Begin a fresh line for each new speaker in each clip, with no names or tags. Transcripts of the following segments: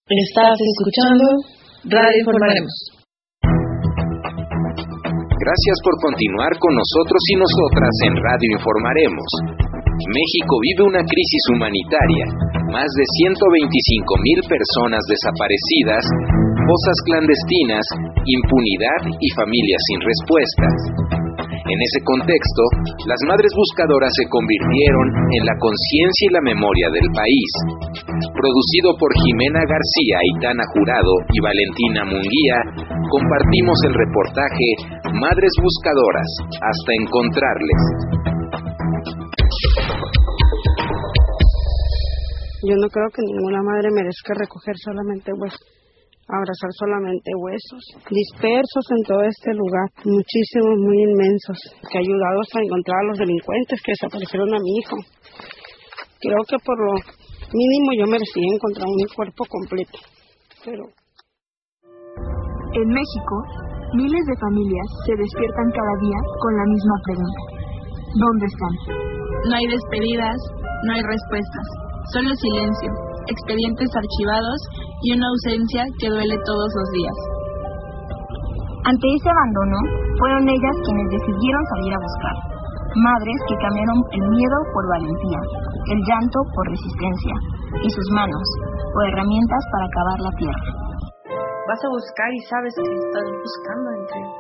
Estás escuchando Radio Informaremos.
Gracias por continuar con nosotros y nosotras en Radio Informaremos. México vive una crisis humanitaria. Más de 125,000 personas desaparecidas, fosas clandestinas, impunidad y familias sin respuestas. En ese contexto, las madres buscadoras se convirtieron en la conciencia y la memoria del país. Producido por Jimena García, Aitana Jurado y Valentina Munguía, compartimos el reportaje Madres Buscadoras, hasta encontrarles.
Yo no creo que ninguna madre merezca recoger solamente huesos, abrazar solamente huesos, dispersos en todo este lugar, muchísimos, muy inmensos, que ayudados a encontrar a los delincuentes que desaparecieron a mi hijo. Creo que por lo mínimo yo merecía encontrar un cuerpo completo, pero...
En México, miles de familias se despiertan cada día con la misma pregunta: ¿dónde están?
No hay despedidas, no hay respuestas, solo silencio, expedientes archivados y una ausencia que duele todos los días.
Ante ese abandono, fueron ellas quienes decidieron salir a buscar. Madres que cambiaron el miedo por valentía, el llanto por resistencia y sus manos por herramientas para acabar la tierra.
Vas a buscar y sabes que estás buscando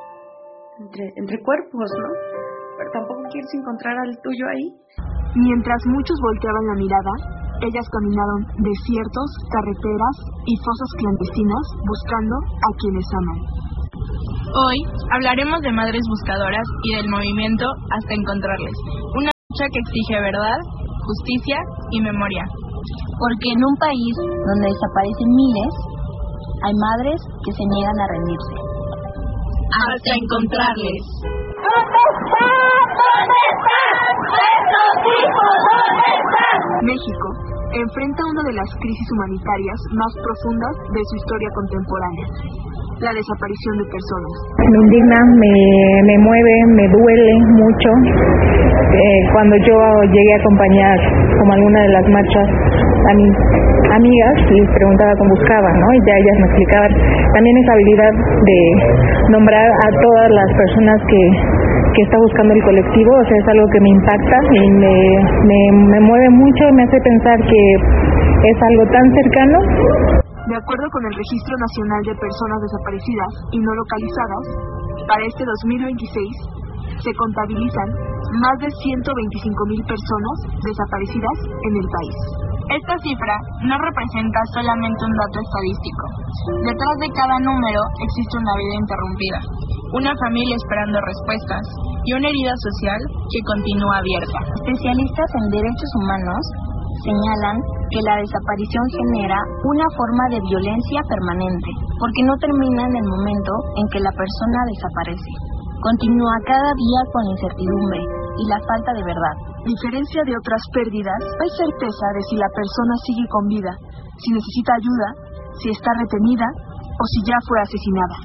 entre cuerpos, ¿no? Pero tampoco quieres encontrar al tuyo ahí.
Mientras muchos volteaban la mirada, ellas caminaron desiertos, carreteras y fosas clandestinas buscando a quienes aman.
Hoy hablaremos de madres buscadoras y del movimiento hasta encontrarles. Una lucha que exige verdad, justicia y memoria.
Porque en un país donde desaparecen miles, hay madres que se niegan a rendirse.
Hasta encontrarles.
¿Dónde están? ¿Dónde están? ¡Nuestros hijos! ¿Dónde están?
México enfrenta una de las crisis humanitarias más profundas de su historia contemporánea: la desaparición de personas.
Me indigna, me mueve, me duele mucho. Cuando yo llegué a acompañar como alguna de las marchas a mis amigas, les preguntaba cómo buscaban, ¿no? Y ya ellas me explicaban también esa habilidad de nombrar a todas las personas que está buscando el colectivo. O sea, es algo que me impacta y me mueve mucho, me hace pensar que es algo tan cercano.
De acuerdo con el Registro Nacional de Personas Desaparecidas y No Localizadas, para este 2026 se contabilizan más de 125,000 personas desaparecidas en el país.
Esta cifra no representa solamente un dato estadístico. Detrás de cada número existe una vida interrumpida, una familia esperando respuestas y una herida social que continúa abierta.
Especialistas en derechos humanos señalan que la desaparición genera una forma de violencia permanente, porque no termina en el momento en que la persona desaparece. Continúa cada día con la incertidumbre y la falta de verdad. A diferencia de otras pérdidas, no hay certeza de si la persona sigue con vida, si necesita ayuda, si está retenida o si ya fue asesinada.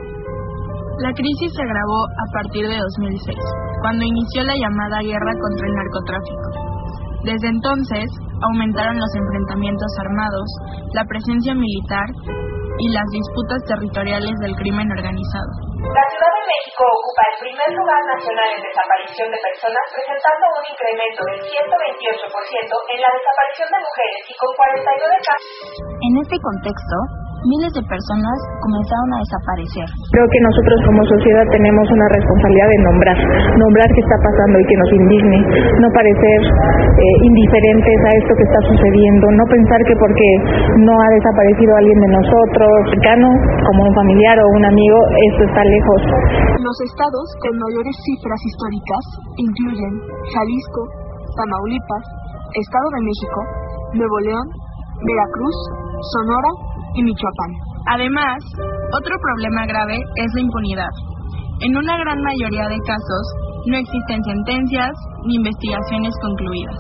La crisis se agravó a partir de 2006, cuando inició la llamada guerra contra el narcotráfico. Desde entonces, aumentaron los enfrentamientos armados, la presencia militar y las disputas territoriales del crimen organizado.
La Ciudad de México ocupa el primer lugar nacional en desaparición de personas, presentando un incremento del 128% en la desaparición de mujeres y con 49 casos.
En este contexto, miles de personas comenzaron a desaparecer.
Creo que nosotros como sociedad tenemos una responsabilidad de nombrar qué está pasando y que nos indigne, no parecer indiferentes a esto que está sucediendo, no pensar que porque no ha desaparecido alguien de nosotros, cercano, como un familiar o un amigo, esto está lejos.
Los estados con mayores cifras históricas incluyen Jalisco, Tamaulipas, Estado de México, Nuevo León, Veracruz, Sonora y Michoacán.
Además, otro problema grave es la impunidad. En una gran mayoría de casos, no existen sentencias ni investigaciones concluidas.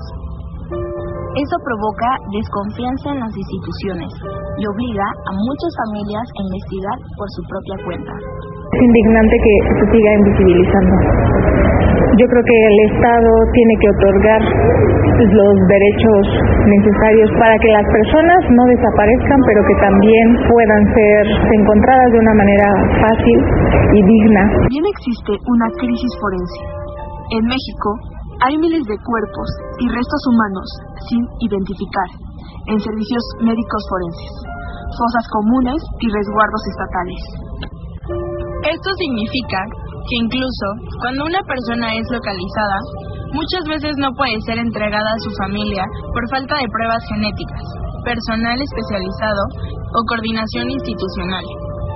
Eso provoca desconfianza en las instituciones y obliga a muchas familias a investigar por su propia cuenta.
Es indignante que se siga invisibilizando. Yo creo que el Estado tiene que otorgar los derechos necesarios para que las personas no desaparezcan, pero que también puedan ser encontradas de una manera fácil y digna.
También existe una crisis forense. En México hay miles de cuerpos y restos humanos sin identificar en servicios médicos forenses, fosas comunes y resguardos estatales.
Esto significa que incluso cuando una persona es localizada, muchas veces no puede ser entregada a su familia por falta de pruebas genéticas, personal especializado o coordinación institucional.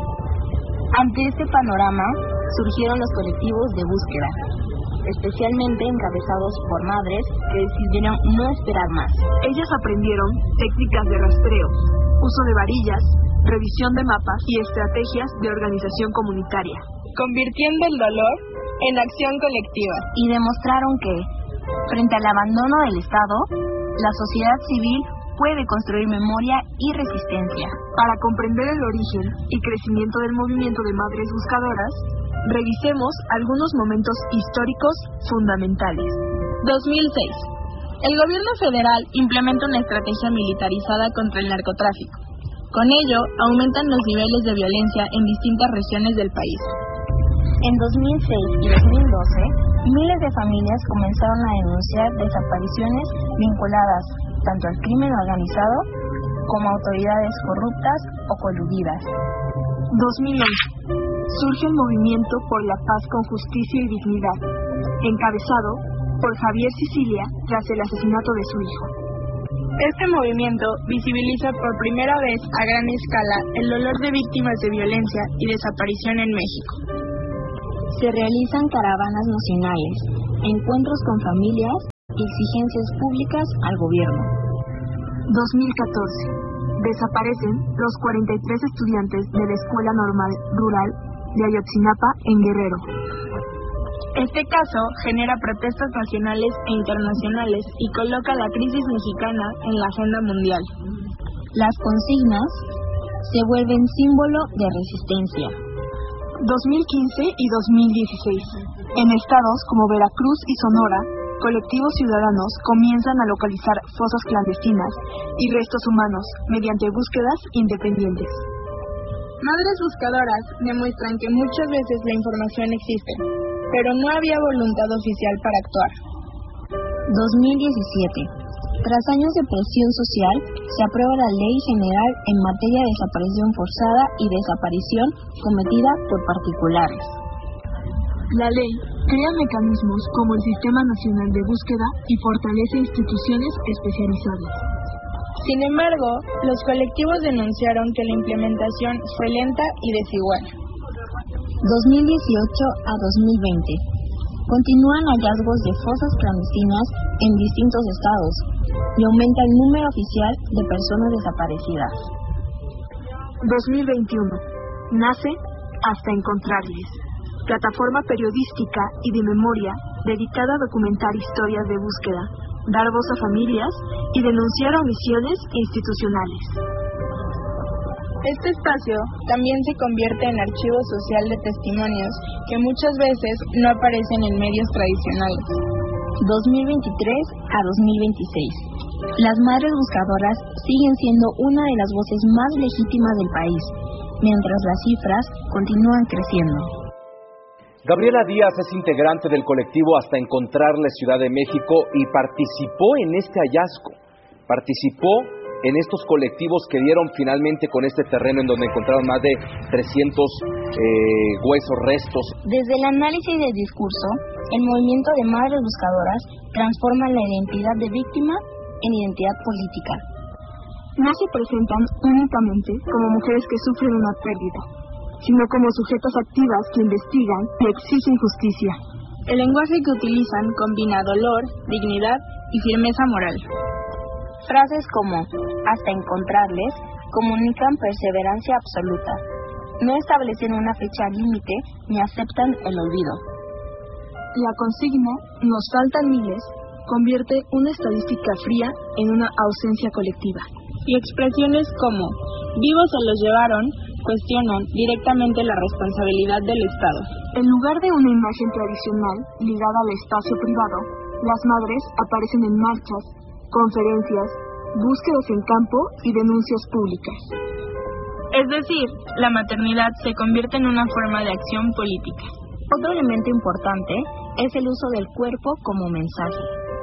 Ante este panorama, surgieron los colectivos de búsqueda, especialmente encabezados por madres que decidieron no esperar más.
Ellas aprendieron técnicas de rastreo, uso de varillas, revisión de mapas y estrategias de organización comunitaria,
convirtiendo el dolor en acción colectiva.
Y demostraron que, frente al abandono del Estado, la sociedad civil puede construir memoria y resistencia.
Para comprender el origen y crecimiento del movimiento de madres buscadoras, revisemos algunos momentos históricos fundamentales.
2006. El gobierno federal implementa una estrategia militarizada contra el narcotráfico. Con ello, aumentan los niveles de violencia en distintas regiones del país.
En 2006 y 2012, miles de familias comenzaron a denunciar desapariciones vinculadas tanto al crimen organizado como a autoridades corruptas o coludidas.
2011. Surge el movimiento por la paz con justicia y dignidad, encabezado por Javier Sicilia tras el asesinato de su hijo.
Este movimiento visibiliza por primera vez a gran escala el dolor de víctimas de violencia y desaparición en México.
Se realizan caravanas nacionales, encuentros con familias y exigencias públicas al gobierno.
2014. Desaparecen los 43 estudiantes de la Escuela Normal Rural de Ayotzinapa en Guerrero.
Este caso genera protestas nacionales e internacionales y coloca la crisis mexicana en la agenda mundial.
Las consignas se vuelven símbolo de resistencia.
2015 y 2016. En estados como Veracruz y Sonora, colectivos ciudadanos comienzan a localizar fosas clandestinas y restos humanos mediante búsquedas independientes.
Madres buscadoras demuestran que muchas veces la información existe, pero no había voluntad oficial para actuar.
2017. Tras años de presión social, se aprueba la Ley General en materia de desaparición forzada y desaparición cometida por particulares.
La ley crea mecanismos como el Sistema Nacional de Búsqueda y fortalece instituciones especializadas.
Sin embargo, los colectivos denunciaron que la implementación fue lenta y desigual.
2018 a 2020. Continúan hallazgos de fosas clandestinas en distintos estados y aumenta el número oficial de personas desaparecidas.
2021. Nace Hasta Encontrarles, plataforma periodística y de memoria dedicada a documentar historias de búsqueda, dar voz a familias y denunciar omisiones institucionales.
Este espacio también se convierte en archivo social de testimonios que muchas veces no aparecen en medios tradicionales.
2023 a 2026. Las madres buscadoras siguen siendo una de las voces más legítimas del país, mientras las cifras continúan creciendo.
Gabriela Díaz es integrante del colectivo Hasta Encontrarles Ciudad de México y participó en este hallazgo. Participó en estos colectivos que dieron finalmente con este terreno en donde encontraron más de 300 huesos, restos.
Desde el análisis del discurso, el movimiento de madres buscadoras transforma la identidad de víctima en identidad política.
No se presentan únicamente como mujeres que sufren una pérdida, sino como sujetas activas que investigan y exigen justicia.
El lenguaje que utilizan combina dolor, dignidad y firmeza moral.
Frases como hasta encontrarles comunican perseverancia absoluta. No establecen una fecha límite ni aceptan el olvido.
La consigna "nos faltan miles" convierte una estadística fría en una ausencia colectiva.
Y expresiones como vivos se los llevaron cuestionan directamente la responsabilidad del Estado.
En lugar de una imagen tradicional ligada al espacio privado, las madres aparecen en marchas, conferencias, búsquedas en campo y denuncias públicas.
Es decir, la maternidad se convierte en una forma de acción política.
Otro elemento importante es el uso del cuerpo como mensaje.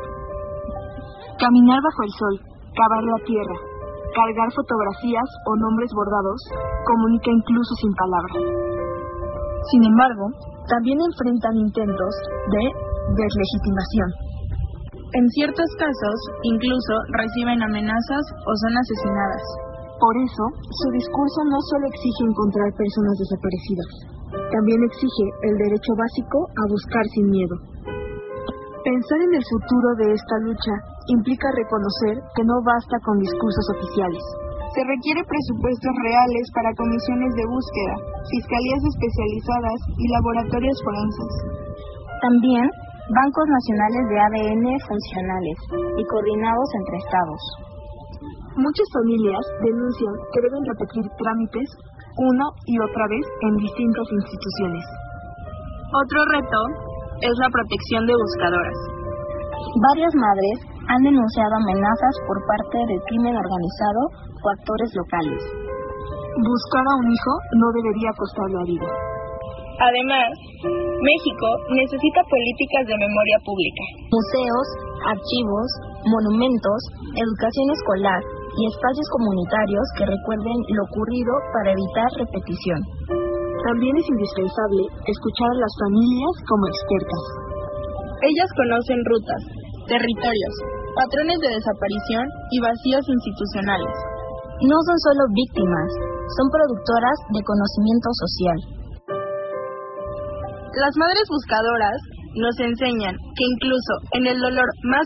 Caminar bajo el sol, cavar la tierra, cargar fotografías o nombres bordados, comunica incluso sin palabras. Sin embargo, también enfrentan intentos de deslegitimación.
En ciertos casos, incluso reciben amenazas o son asesinadas.
Por eso, su discurso no solo exige encontrar personas desaparecidas, también exige el derecho básico a buscar sin miedo. Pensar en el futuro de esta lucha implica reconocer que no basta con discursos oficiales.
Se requiere presupuestos reales para comisiones de búsqueda, fiscalías especializadas y laboratorios forenses.
También bancos nacionales de ADN funcionales y coordinados entre estados.
Muchas familias denuncian que deben repetir trámites una y otra vez en distintas instituciones.
Otro reto es la protección de buscadoras.
Varias madres han denunciado amenazas por parte del crimen organizado o actores locales.
Buscar a un hijo no debería costar la vida.
Además, México necesita políticas de memoria pública.
Museos, archivos, monumentos, educación escolar y espacios comunitarios que recuerden lo ocurrido para evitar repetición.
También es indispensable escuchar a las familias como expertas.
Ellas conocen rutas, territorios, patrones de desaparición y vacíos institucionales.
No son solo víctimas, son productoras de conocimiento social.
Las madres buscadoras nos enseñan que incluso en el dolor más